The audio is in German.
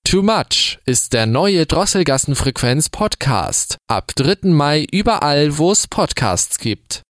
Too Much ist der neue Drosselgassen-Frequenz-Podcast. Ab 3. Mai überall, wo es Podcasts gibt.